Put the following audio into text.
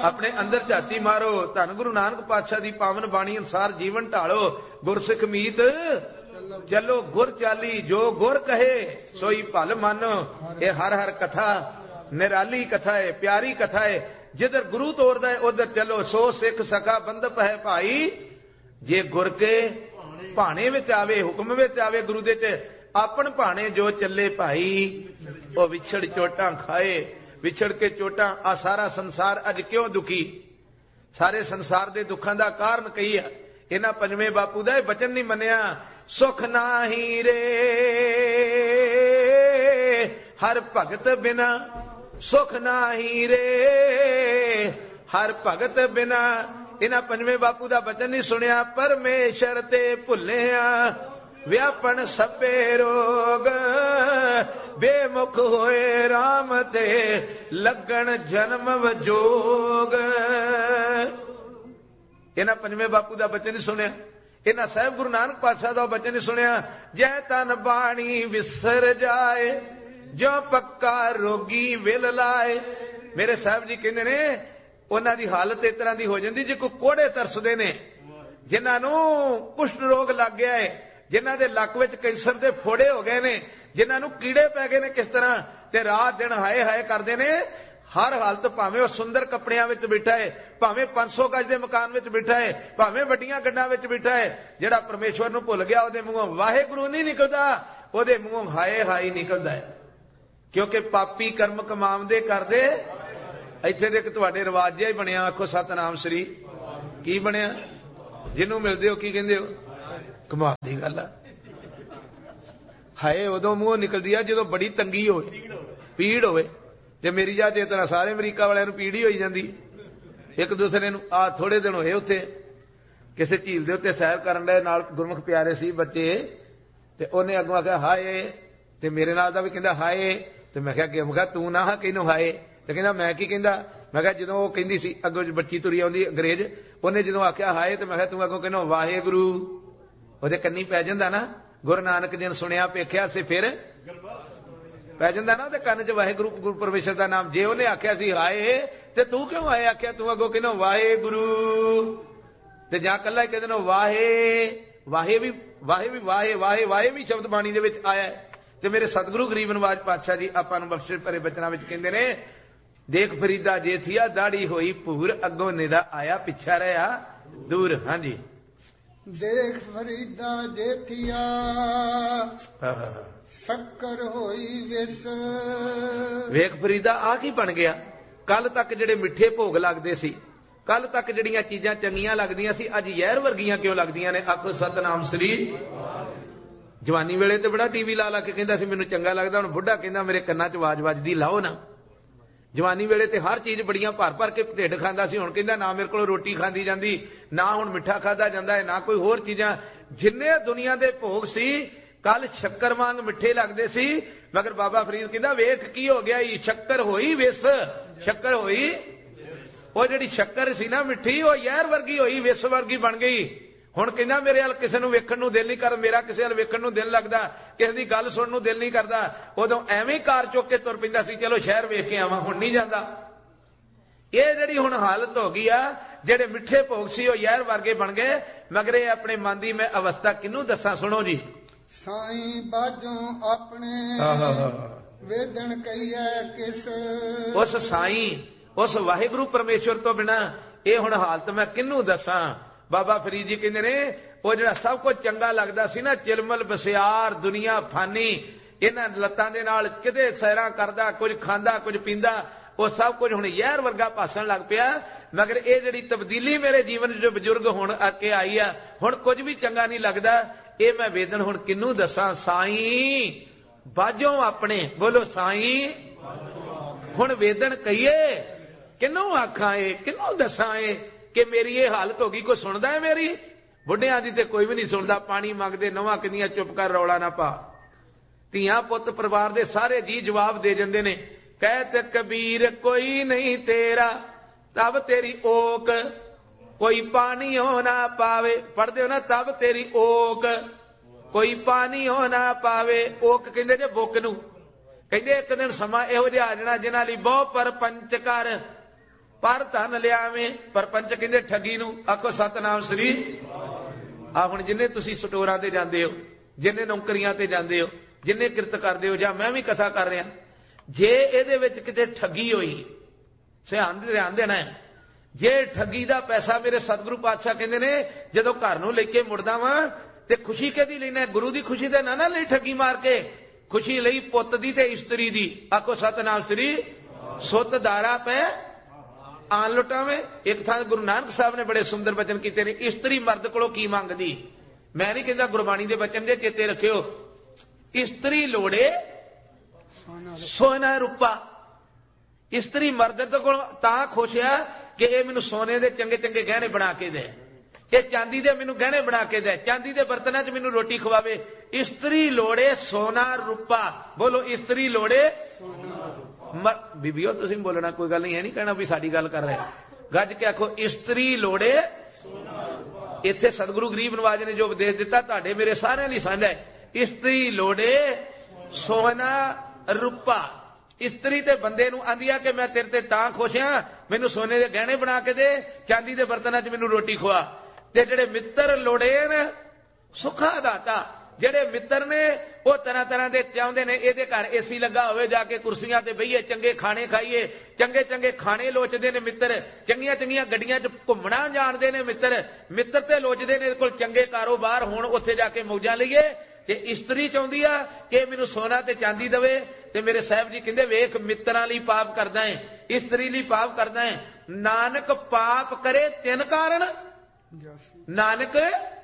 अपने अंदर झाती मारो। धन गुरु नानक पातशाह दी पावन बाणी अनुसार जीवन ढालो। गुरसिख मीत चलो गुर चाली, जो गुर कहे सोई भल मानो। ये हर हर कथा निराली कथा है, प्यारी कथा है। जिधर गुरु तोरदा है उधर चलो। सो सिख सका बंधप है भाई, जे गुर के भाणे विच आवे, हुक्म विच आवे गुरु दे च आपन भाणे जो चले भाई। ओ विछड़ चोटां खाए, विछड़ के चोटां। आ सारा संसार अज क्यों दुखी? सारे संसार दे दुखां दा कारण कही है इन्हां पंजवें बापू दा वचन नहीं मन्निया। सुख नाही रे हर भगत बिना, सुख नाही रे हर भगत बिना। इन्हां पंजवें बापू दा वचन नहीं सुनिया। परमेश्वर ते भुल्लिया व्यापन सभे रोग, बेमुख होए राम ते लगन जन्म वजोग। इन्हां पंजवें बापू दा वचन नहीं सुनिया। इन्हां साहिब गुरु नानक पातशाह दा वचन नहीं सुनिया। जै तन बाणी विसर जाए, जो पक्का रोगी विल लाए। मेरे साहिब जी कहंदे ने उन्हां दी हालत इस तरह दी हो जांदी जे कोई कोड़े तरसदे ने, जिन्हां नूं कुष्ठ रोग लग गया है, जिन्हां दे लक विच कैंसर दे फोड़े हो गए ने, जिन्हां नूं कीड़े पै गए ने किस तरह, ते रात दिन हाय हाय करदे ने। हर हालत भावें वह सुंदर कपड़ियां विच बैठा है, भावें 500 गज के मकान विच बैठा है, भावें वड्डियां गड्डां विच बैठा है, जिहड़ा परमेश्वर नूं भुल गया उहदे मूंहों वाहिगुरू नहीं निकलदा, उहदे मूंहों हाय हाय निकलदा है। क्योंकि पापी कर्म कमावदे करदे। इत्थे देख तुहाडे रिवाज जिहा ही बनिया। आखो सतनाम श्री। की बनिया? जिन्नू मिलदे हो की कहंदे हो? कमाल दी गल आ। हाय उदों मूंहों निकलदी आ जदों बड़ी तंगी होवे, पीड़ होवे। ते मेरी जा चेतना सारे अमरीका वालियां नूं पीड़ ही होई जांदी। एक दूसरे नूं आ थोड़े दिन होए उत्थे किसी झील दे उत्ते सैर करन दे नाल गुरमुख प्यारे सी बच्चे, ते ओने अगों आखिया हाय, ते मेरे नाल दा भी कहंदा हाय। ते मैं कहा कि मैं कहा तू ना किहनूं हाय? ते कहंदा मैं की कहंदा? मैं कहा जदों ओह कहंदी सी अगों बच्ची तुरी आउंदी अंग्रेज, ओने जदों आखिया हाय ते मैं कहा तू अगों कहनो वाहिगुरू। ओहदे कन्नी पै जांदा ना, गुरु नानक जी ने सुनिया पेखिया से फिर पै जांदा ना ओहदे कंन च वाहिगुरू गुरु परमेश्वर दा नाम। जे ओहने आखिया सी हाय ते तू क्यों हाय आखिया? तू अगों कहनो वाहिगुरू। ते जां कल्ला ही कहदे नो वाहे, वाहे भी वाहे भी वाहे वाहे वाहे भी शब्द बाणी दे विच आया है। ते मेरे सतगुरु गरीब नवाज पातशाह जी आपां नूं बख्शिश भरे बचनां विच कहंदे ने, देख फरीदा जे थिया दाढ़ी होई भूर, अगों निरा आया पिछा रहा दूर। हाँ जी। देख फरीदा जे थिया शक्कर होई विस। वेख फरीदा आ की बन गया? कल तक जेड़े मिठे भोग लगदे सी, कल तक जड़ियां चीजां चंगियां लगदियां सी, अज जहर वर्गियां क्यों लगदियां ने? आखो सतनाम श्री। जवानी वेले ते बड़ा टीवी ला ला के कहंदा सी मैनूं चंगा लगदा, हुण बुढ़ा कहंदा मेरे कन्नां च आवाज वजदी लाओ ना। जवानी वेले ते हर चीज बड़ियां भर भर के ढिड खांदा सी, हुण कहंदा ना मेरे कोलों रोटी खांदी जांदी, ना हुण मिठा खादा जांदा है, ना कोई होर चीजां। जिन्ने दुनिया दे भोग सी कल शक्कर वांग मिठे लगदे सी, मगर बाबा फरीद कहंदा वेख की हो गया, शक्कर होई विस। शक्कर होई, ਉਹ ਜਿਹੜੀ शक्कर सी ना मिठी, वो जहर वर्गी होई, विस वर्गी बन गई। हुण कहंदा मेरे हल किसे नूं वेखण नूं दिल नहीं करदा, मेरा किसे हल वेखण नूं दिल लगदा, किसे दी गल सुणन नूं दिल नहीं करदा। उदों एवें कार चुक के तुर पैंदा सी, चलो शहर वेख के आवां, हुण नहीं जांदा। ਇਹ ਜਿਹੜੀ ਹੁਣ ਹਾਲਤ ਹੋ ਗਈ ਆ, ਜਿਹੜੇ ਮਿੱਠੇ ਭੋਗ ਸੀ ਉਹ ਜ਼ਹਿਰ ਵਰਗੇ ਬਣ ਗਏ। ਮਗਰ ਇਹ ਆਪਣੇ ਮਨ ਦੀ ਮੈਂ ਅਵਸਥਾ ਕਿਹਨੂੰ ਦੱਸਾਂ? ਸੁਣੋ ਜੀ। ਸਾਈਂ ਬਾਝੋਂ ਆਪਣੇ ਵੇਦਣ ਕਹੀਐ ਕਿਸ। ਉਸ ਸਾਈਂ, ਉਸ ਵਾਹਿਗੁਰੂ ਪਰਮੇਸ਼ਵਰ ਤੋਂ ਬਿਨਾ ਇਹ ਹੁਣ ਹਾਲਤ ਮੈਂ ਕਿਹਨੂੰ ਦੱਸਾਂ? ਬਾਬਾ ਫਰੀਦ ਜੀ ਕਹਿੰਦੇ ਨੇ ਉਹ ਜਿਹੜਾ ਸਭ ਕੁਝ ਚੰਗਾ ਲੱਗਦਾ ਸੀ ਨਾ, ਚਿਲਮਲ ਬਸਿਆਰ ਦੁਨੀਆ ਫਾਨੀ, ਇਹਨਾਂ ਲੱਤਾਂ ਦੇ ਨਾਲ ਕਿਤੇ ਸੈਰਾਂ ਕਰਦਾ, ਕੁਝ ਖਾਂਦਾ ਕੁਝ ਪੀਂਦਾ, ਉਹ ਸਭ ਕੁਝ ਹੁਣ ਜ਼ਹਿਰ ਵਰਗਾ ਭਾਸਣ ਲੱਗ ਪਿਆ। ਮਗਰ ਇਹ ਜਿਹੜੀ ਤਬਦੀਲੀ ਮੇਰੇ ਜੀਵਨ ਚ ਬਜ਼ੁਰਗ ਹੁਣ ਆ ਕੇ ਆਈ ਆ, ਹੁਣ ਕੁਝ ਵੀ ਚੰਗਾ ਨਹੀਂ ਲੱਗਦਾ। ਇਹ ਮੈਂ ਵੇਦਨ ਹੁਣ ਕਿਹਨੂੰ ਦੱਸਾਂ? ਸਾਈਂ ਬਾਝੋਂ ਆਪਣੇ, ਬੋਲੋ ਸਾਈਂ। ਹੁਣ ਵੇਦਨ ਕਹੀਏ ਕਿਹਨੂੰ ਆਖਾਂ, ਇਹ ਕਿਹਨੂੰ ਦੱਸਾਂ ਇਹ ਕਿ ਮੇਰੀ ਇਹ ਹਾਲਤ ਹੋ ਗਈ? ਕੋਈ ਸੁਣਦਾ ਹੈ ਮੇਰੀ? ਬੁੱਢਿਆਂ ਦੀ ਤੇ ਕੋਈ ਵੀ ਨਹੀਂ ਸੁਣਦਾ। ਪਾਣੀ ਮੰਗਦੇ ਨਵਾਂ ਕਿੰਨੀਆਂ ਚੁੱਪ ਕਰ, ਰੌਲਾ ਨਾ ਪਾ। ਧੀਆਂ ਪੁੱਤ ਪਰਿਵਾਰ ਦੇ ਸਾਰੇ ਜੀ ਜਵਾਬ ਦੇ ਜਾਂਦੇ ਨੇ, कहत कबीर कोई नहीं तेरा तब तेरी ओक, कोई पानी हो ना पावे। पढ़ते हो ना, तब तेरी ओक कोई पानी हो ना पावे। ओक कहंदे जे बुक नूं, कहंदे एक दिन समा इहो जिहा आ जाना जिन्हां लई बहु परपंच कर, ਪਰ ਧਨ ਲਿਆਵੇਂ। ਪਰਪੰਚ ਕਹਿੰਦੇ ਠੱਗੀ ਨੂੰ। ਆਖੋ ਸਤਨਾਮ ਸ੍ਰੀ। ਆ ਹੁਣ ਜਿੰਨੇ ਤੁਸੀਂ ਸਟੋਰਾਂ ਤੇ ਜਾਂਦੇ ਹੋ, ਜਿੰਨੇ ਨੌਕਰੀਆਂ ਤੇ ਜਾਂਦੇ ਹੋ, ਜਿੰਨੇ ਕਿਰਤ ਕਰਦੇ ਹੋ, ਜਾਂ ਮੈਂ ਵੀ ਕਥਾ ਕਰ ਰਿਹਾ, ਜੇ ਇਹਦੇ ਵਿੱਚ ਕਿਤੇ ਠੱਗੀ ਹੋਈ, ਧਿਆਨ ਦੇਣਾ ਹੈ। ਜੇ ਠੱਗੀ ਦਾ ਪੈਸਾ, ਮੇਰੇ ਸਤਿਗੁਰੂ ਪਾਤਸ਼ਾਹ ਕਹਿੰਦੇ ਨੇ, ਜਦੋਂ ਘਰ ਨੂੰ ਲੈ ਕੇ ਮੁੜਦਾ ਵਾਂ ਤੇ ਖੁਸ਼ੀ ਕਿਹਦੀ ਲੈਣਾ? ਗੁਰੂ ਦੀ ਖੁਸ਼ੀ ਤੇ ਨਾ ਲਈ ਠੱਗੀ ਮਾਰ ਕੇ। ਖੁਸ਼ੀ ਲਈ ਪੁੱਤ ਦੀ ਤੇ ਇਸਤਰੀ ਦੀ। ਆਖੋ ਸਤਨਾਮ ਸ੍ਰੀ। ਸੁੱਤ ਦਾਰਾ ਪੈ ਆਨ ਲੁਟਾਵੇਂ। ਇੱਕ ਥਾਂ ਗੁਰੂ ਨਾਨਕ ਸਾਹਿਬ ਨੇ ਬੜੇ ਸੁੰਦਰ ਬਚਨ ਕੀਤੇ ਨੇ, ਇਸਤਰੀ ਮਰਦ ਕੋਲੋਂ ਕੀ ਮੰਗਦੀ। ਮੈਂ ਨਹੀਂ ਕਹਿੰਦਾ, ਗੁਰਬਾਣੀ ਦੇ ਬਚਨ ਦੇ ਚੇਤੇ ਰੱਖਿਓ। ਇਸਤਰੀ ਲੋੜੇ ਸੋਨਾ ਰੂਪਾ। ਇਸਤਰੀ ਮਰਦ ਕੋਲ ਤਾਂ ਖੁਸ਼ ਆ ਕਿ ਇਹ ਮੈਨੂੰ ਸੋਨੇ ਦੇ ਚੰਗੇ ਚੰਗੇ ਗਹਿਣੇ ਬਣਾ ਕੇ ਦੇ, ਇਹ ਚਾਂਦੀ ਦੇ ਮੈਨੂੰ ਗਹਿਣੇ ਬਣਾ ਕੇ ਦੇ, ਚਾਂਦੀ ਦੇ ਬਰਤਨਾਂ 'ਚ ਮੈਨੂੰ ਰੋਟੀ ਖਵਾਵੇ। ਇਸਤਰੀ ਲੋੜੇ ਸੋਨਾ ਰੂਪਾ। ਬੋਲੋ, ਇਸਤਰੀ ਲੋੜੇ ਸੋਨਾ ਰੂਪਾ। ਬੀਬੀਓ ਤੁਸੀਂ ਬੋਲਣਾ, ਕੋਈ ਗੱਲ ਨਹੀਂ, ਇਹ ਨਹੀਂ ਕਹਿਣਾ ਵੀ ਸਾਡੀ ਗੱਲ ਕਰ ਰਹੇ। ਗੱਜ ਕੇ ਆਖੋ, ਇਸਤਰੀ ਲੋੜੇ ਸੋਨਾ ਰੂਪਾ। ਇੱਥੇ ਸਤਿਗੁਰੂ ਗਰੀਬ ਨਵਾਜ ਨੇ ਜੋ ਉਪਦੇਸ਼ ਦਿੱਤਾ, ਤੁਹਾਡੇ ਮੇਰੇ ਸਾਰਿਆਂ ਲਈ ਸਾਂਝਾ ਹੈ। ਇਸਤਰੀ ਲੋੜੇ ਸੋਨਾ ਰੂਪਾ। ਇਸਤਰੀ ਤੇ ਬੰਦੇ ਨੂੰ ਆਂਦੀ ਆ ਕਿ ਮੈਂ ਤੇਰੇ ਤੇ ਤਾਂ ਖੁਸ਼ ਹਾਂ, ਮੈਨੂੰ ਸੋਨੇ ਦੇ ਗਹਿਣੇ ਬਣਾ ਕੇ ਦੇ, ਚਾਂਦੀ ਦੇ ਬਰਤਨਾਂ 'ਚ ਮੈਨੂੰ ਰੋਟੀ ਖਵਾ। ਤੇ ਜਿਹੜੇ ਮਿੱਤਰ ਲੋੜੇ ਨੇ ਸੁਖਾ ਦਾਤਾ। ਜਿਹੜੇ ਮਿੱਤਰ ਨੇ ਉਹ ਤਰ੍ਹਾਂ ਤਰ੍ਹਾਂ ਦੇ ਚਾਹੁੰਦੇ ਨੇ, ਇਹਦੇ ਘਰ ਏਸੀ ਲੱਗਾ ਹੋਵੇ, ਜਾ ਕੇ ਕੁਰਸੀਆਂ ਤੇ ਬਈਏ, ਚੰਗੇ ਖਾਣੇ ਖਾਈਏ। ਚੰਗੇ ਚੰਗੇ ਖਾਣੇ ਲੋਚਦੇ ਨੇ ਮਿੱਤਰ। ਚੰਗੀਆਂ ਚੰਗੀਆਂ ਗੱਡੀਆਂ 'ਚ ਘੁੰਮਣਾ ਜਾਣਦੇ ਨੇ ਮਿੱਤਰ। ਮਿੱਤਰ ਤੇ ਲੋਚਦੇ ਨੇ ਇਹਦੇ ਕੋਲ ਚੰਗੇ ਕਾਰੋਬਾਰ ਹੋਣ, ਉੱਥੇ ਜਾ ਕੇ ਮੌਜਾਂ ਲਈਏ। ਤੇ ਇਸਤਰੀ ਚਾਹੁੰਦੀ ਆ ਕਿ ਮੈਨੂੰ ਸੋਨਾ ਤੇ ਚਾਂਦੀ ਦੇਵੇ। ਤੇ ਮੇਰੇ ਸਾਹਿਬ ਜੀ ਕਹਿੰਦੇ, ਵੇਖ ਮਿੱਤਰਾਂ ਲਈ ਪਾਪ ਕਰਦਾ ਹੈ, ਇਸਤਰੀ ਲਈ ਪਾਪ ਕਰਦਾ ਹੈ। ਨਾਨਕ ਪਾਪ ਕਰੇ ਤਿੰਨ ਕਾਰਨ। ਨਾਨਕ